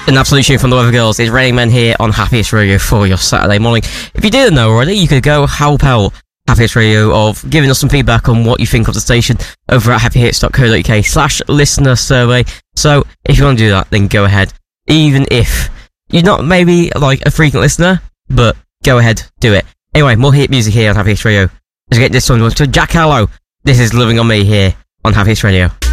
An absolute tune from the Weather Girls. It's Raining Men here on Happiest Radio for your Saturday morning. If you didn't know already, you could go help out Happiest Radio of giving us some feedback on what you think of the station over at happyhits.co.uk/listener survey. So if you want to do that, then go ahead. Even if you're not maybe like a frequent listener, but go ahead, do it. Anyway, more hit music here on Happiest Radio. Let's get this one to Jack Harlow. This is Loving on Me here on Happiest Radio.